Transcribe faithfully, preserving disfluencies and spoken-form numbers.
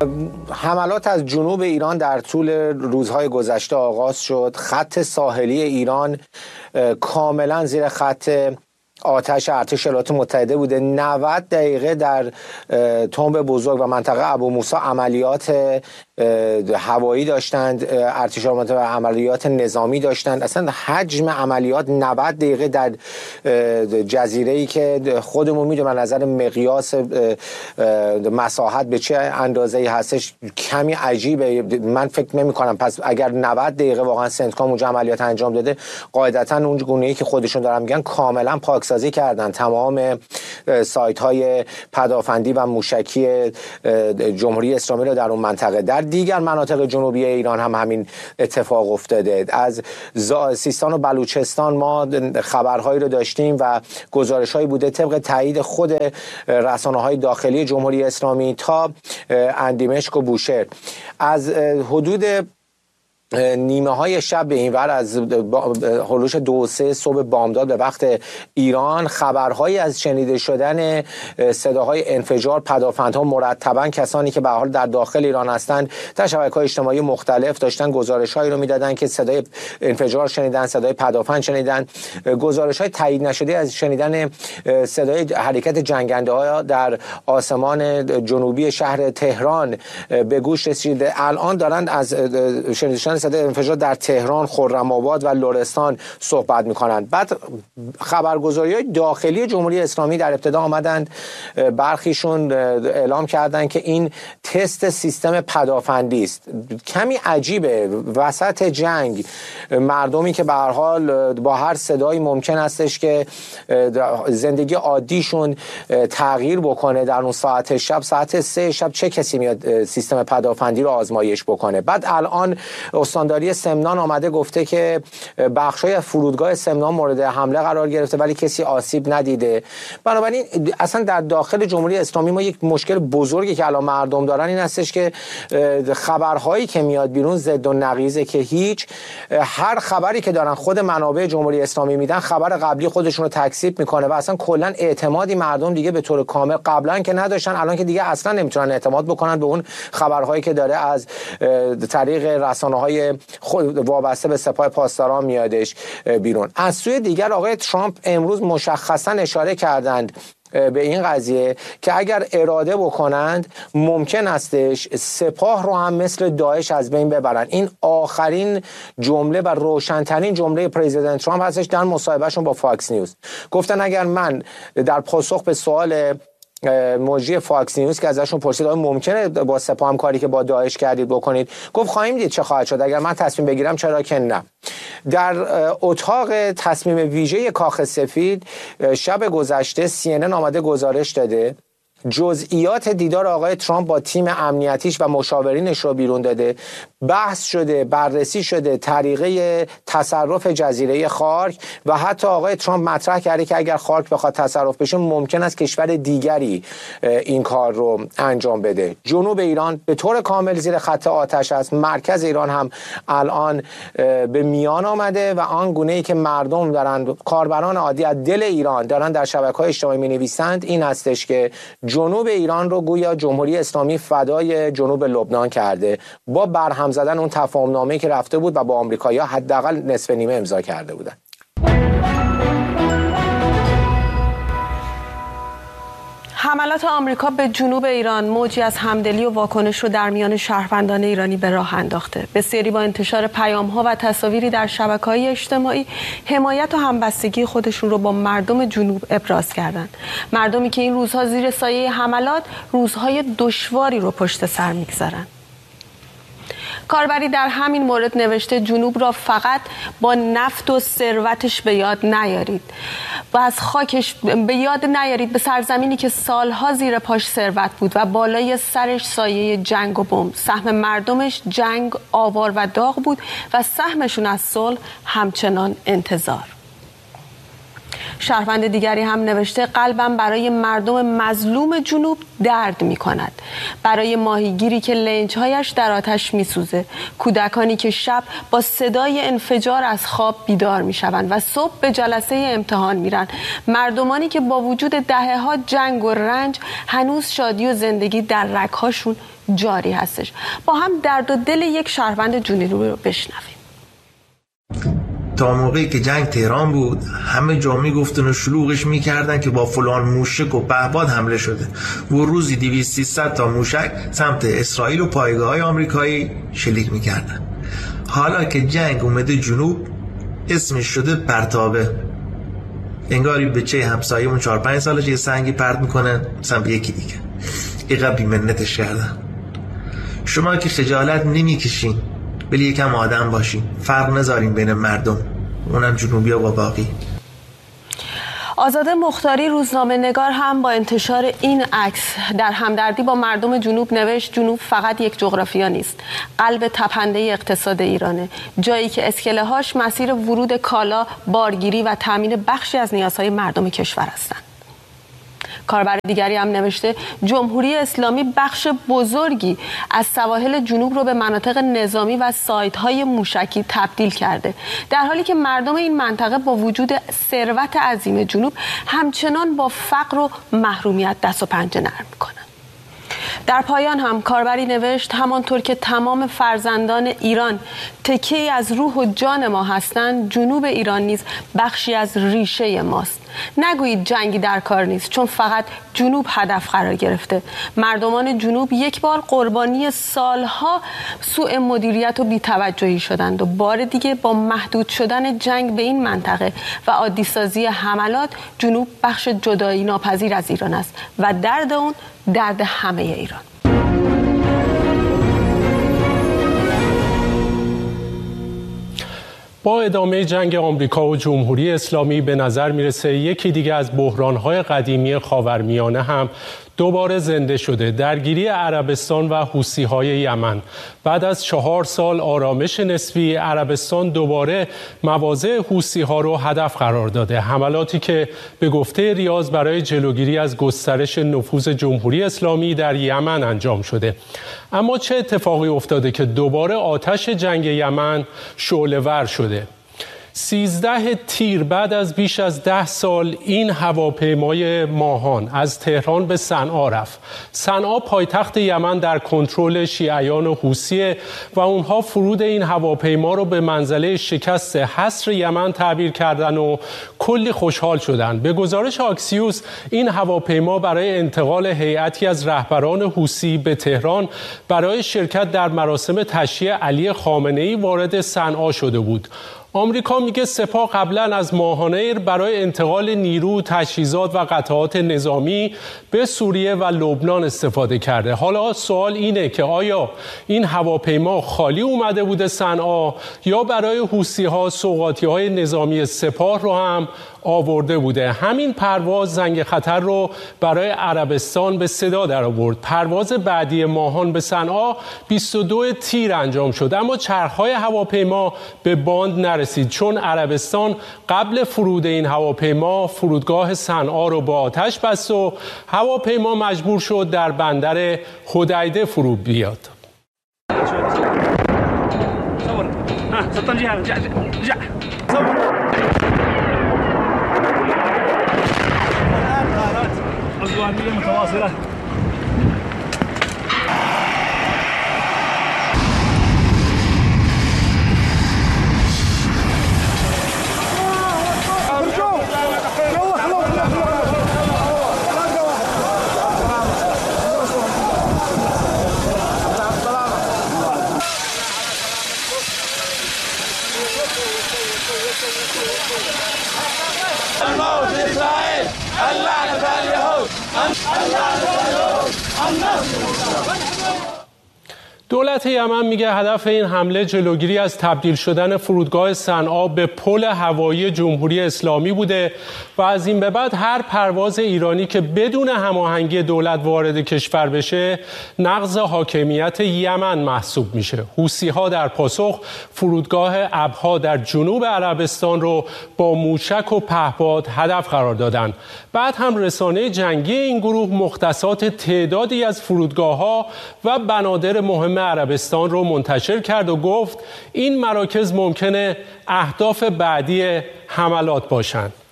حملات از جنوب ایران در طول روزهای گذشته آغاز شد. خط ساحلی ایران کاملا زیر خط آتش ارتش ایالات متحده بوده. نود دقیقه در تنب بزرگ و منطقه ابو موسی عملیات هوایی داشتند، ارتش ایالات متحده عملیات نظامی داشتند. اصلا حجم عملیات نود دقیقه در جزیره‌ای که خودمون میدونیم از نظر مقیاس مساحت به چه اندازه‌ای هستش کمی عجیبه. من فکر نمی‌کنم پس اگر نود دقیقه واقعا سنتکام اونجا عملیات انجام داده، قاعدتاً اون گونه‌ای که خودشون دارن میگن کاملا پاکسازی کردن تمام سایت‌های پدافندی و موشکی جمهوری اسلامی رو در اون منطقه. در دیگر مناطق جنوبی ایران هم همین اتفاق افتاده. از سیستان و بلوچستان ما خبرهایی رو داشتیم و گزارش‌هایی بوده طبق تایید خود رسانه‌های داخلی جمهوری اسلامی تا اندیمشک و بوشهر. از حدود نیمه های شب به این ور از هلوش دو سه صبح بامداد به وقت ایران خبرهایی از شنیده شدن صداهای انفجار پدافندها مرتبا کسانی که به حال در داخل ایران هستند در شبکه‌های اجتماعی مختلف داشتن گزارش‌هایی رو میدادن که صدای انفجار شنیدن، صدای پدافند شنیدن. گزارش‌های تایید نشده از شنیدن صدای حرکت جنگنده‌ها در آسمان جنوبی شهر تهران به گوش رسیده. الان دارن از شنیدن صدای انفجار در تهران، خرم‌آباد و لرستان صحبت می‌کنند. بعد خبرگزاری‌های داخلی جمهوری اسلامی در ابتدا آمدند، برخیشون اعلام کردند که این تست سیستم پدافندی است. کمی عجیبه وسط جنگ مردمی که به هر حال با هر صدایی ممکن استش که زندگی عادیشون تغییر بکنه در اون ساعت شب، ساعت سه شب چه کسی میاد سیستم پدافندی رو آزمایش بکنه؟ بعد الان استانداری سمنان آمده گفته که بخشای فرودگاه سمنان مورد حمله قرار گرفته ولی کسی آسیب ندیده. بنابراین اصلا در داخل جمهوری اسلامی ما یک مشکل بزرگی که الان مردم دارن این هستش که خبرهایی که میاد بیرون ضد و نقیضه، که هیچ هر خبری که دارن خود منابع جمهوری اسلامی میدن خبر قبلی خودشون رو تکذیب میکنه و اصلا کلا اعتمادی مردم دیگه به طور کامل قبلا که نداشتن الان که دیگه اصلا نمیتونن اعتماد بکنن به اون خبرهایی که داره از طریق رسانه‌های خود وابسته به سپاه پاسداران میادش بیرون. از سوی دیگر آقای ترامپ امروز مشخصا اشاره کردند به این قضیه که اگر اراده بکنند ممکن استش سپاه رو هم مثل داعش از بین ببرن. این آخرین جمله و روشن‌ترین جمله پرزیدنت ترامپ هستش در مصاحبهشون با فاکس نیوز. گفتن اگر من در پاسخ به سوال مجری فاکس نیوز که ازشون پرسید آیا ممکنه با سپاه هم کاری که با داعش کردید بکنید، گفت خواهیم دید چه خواهد شد، اگر من تصمیم بگیرم چرا که نه. در اتاق تصمیم ویژه کاخ سفید شب گذشته سی ان ان آمده گزارش داده، جزئیات دیدار آقای ترامپ با تیم امنیتیش و مشاورینش رو بیرون داده، بحث شده، بررسی شده طریقه تصرف جزیره خارک و حتی آقای ترامپ مطرح کرده که اگر خارک بخواد تصرف بشه ممکن است کشور دیگری این کار رو انجام بده. جنوب ایران به طور کامل زیر خط آتش است. مرکز ایران هم الان به میان آمده و آن گونه‌ای که مردم دارن، کاربران عادی از دل ایران دارن در شبکه‌های اجتماعی می‌نویسند این هستش که جنوب ایران رو گویا جمهوری اسلامی فدای جنوب لبنان کرده با برهم زدن اون تفاهم نامه‌ای که رفته بود و با آمریکایی‌ها حداقل نصف نیمه امضا کرده بودن. حملات آمریکا به جنوب ایران موجی از همدلی و واکنش رو در میان شهروندان ایرانی به راه انداخته. بسیاری با انتشار پیام‌ها و تصاویری در شبکه‌های اجتماعی حمایت و همبستگی خودشون رو با مردم جنوب ابراز کردند. مردمی که این روزها زیر سایه حملات روزهای دشواری رو پشت سر می‌گذارن. کاربری در همین مورد نوشته جنوب را فقط با نفت و ثروتش به یاد نیارید و از خاکش به یاد نیارید، به سرزمینی که سالها زیر پاش ثروت بود و بالای سرش سایه جنگ و بمب. سهم مردمش جنگ، آوار و داغ بود و سهمشون از صلح همچنان انتظار. شهروند دیگری هم نوشته قلبم برای مردم مظلوم جنوب درد می کند، برای ماهیگیری که لنجهایش در آتش می سوزه، کودکانی که شب با صدای انفجار از خواب بیدار می شوند و صبح به جلسه امتحان می رن، مردمانی که با وجود دهه ها جنگ و رنج هنوز شادی و زندگی در رگهاشون جاری هستش. با هم درد و دل یک شهروند جنوبی رو بشنویم. تا موقعی که جنگ تهران بود همه جا میگفتن و شلوغش میکردن که با فلان موشک و پهپاد حمله شده و روزی دویست سیصد تا موشک سمت اسرائیل و پایگاه‌های آمریکایی شلیک میکردن. حالا که جنگ اومده جنوب اسمش شده پرتابه. انگاری به چه همسایه‌مون چهار پنج سالش یه سنگی پرت میکنن سمت یکی دیگه. اینقدر بی‌منتش کردن. شما که خجالت نمیکشین ولی یکم آدم باشین، فرق نذارین بین مردم، اونم جنوبی و باقی. آزاده مختاری روزنامه نگار هم با انتشار این عکس در همدردی با مردم جنوب نوشت جنوب فقط یک جغرافیا نیست، قلب تپنده اقتصاد ایرانه، جایی که اسکله هاش مسیر ورود کالا، بارگیری و تامین بخشی از نیازهای مردم کشور هستند. کاربر دیگری هم نوشته جمهوری اسلامی بخش بزرگی از سواحل جنوب رو به مناطق نظامی و سایت‌های موشکی تبدیل کرده، در حالی که مردم این منطقه با وجود ثروت عظیم جنوب همچنان با فقر و محرومیت دست و پنجه نرم می‌کنند. در پایان هم کاربری نوشت همانطور که تمام فرزندان ایران تکه‌ای از روح و جان ما هستند، جنوب ایران نیز بخشی از ریشه ماست. نگویید جنگی در کار نیست، چون فقط جنوب هدف قرار گرفته. مردمان جنوب یک بار قربانی سالها سوء مدیریت و بی‌توجهی شدند و بار دیگه با محدود شدن جنگ به این منطقه و عادی سازی حملات، جنوب بخش جدایی ناپذیر از ایران است و درد اون درد همه ایران. با ادامه جنگ آمریکا و جمهوری اسلامی به نظر میرسه یکی دیگه از بحران‌های قدیمی خاورمیانه هم دوباره زنده شده. درگیری عربستان و حوثی‌های یمن. بعد از چهار سال آرامش نسبی، عربستان دوباره مواضع حوثی‌ها رو هدف قرار داده. حملاتی که به گفته ریاض برای جلوگیری از گسترش نفوذ جمهوری اسلامی در یمن انجام شده. اما چه اتفاقی افتاده که دوباره آتش جنگ یمن شعله‌ور شده؟ سیزده تیر بعد از بیش از ده سال این هواپیمای ماهان از تهران به صنعا رفت. صنعا پایتخت یمن در کنترل شیعیان حوثی و اونها فرود این هواپیما رو به منزله شکست حصر یمن تعبیر کردن و کلی خوشحال شدن. به گزارش آکسیوس این هواپیما برای انتقال هیئتی از رهبران حوثی به تهران برای شرکت در مراسم تشییع علی خامنه‌ای وارد صنعا شده بود. آمریکا میگه سپاه قبلا از ماهانه برای انتقال نیرو، تجهیزات و قطعات نظامی به سوریه و لبنان استفاده کرده. حالا سوال اینه که آیا این هواپیما خالی اومده بوده صنعا یا برای حوثی‌ها سوغاتی‌های نظامی سپاه رو هم آورده بوده؟ همین پرواز زنگ خطر رو برای عربستان به صدا در آورد. پرواز بعدی ماهان به صنعا بیست و دو تیر انجام شد، اما چرخ‌های هواپیما به باند نرسید، چون عربستان قبل فرود این هواپیما فرودگاه صنعا رو با آتش بست و هواپیما مجبور شد در بندر حدیده فرود بیاد. متواصلة الموت إسرائيل اللعنة اليهود دولت یمن میگه هدف این حمله جلوگیری از تبدیل شدن فرودگاه صنعا به پل هوایی جمهوری اسلامی بوده و از این به بعد هر پرواز ایرانی که بدون هماهنگی دولت وارد کشور بشه نقض حاکمیت یمن محسوب میشه. حوثی‌ها در پاسخ فرودگاه ابها در جنوب عربستان رو با موشک و پهپاد هدف قرار دادن. بعد هم رسانه جنگی این گروه مختصات تعدادی از فرودگاه‌ها و بنادر مهم عربستان رو منتشر کرد و گفت این مراکز ممکنه اهداف بعدی حملات باشند.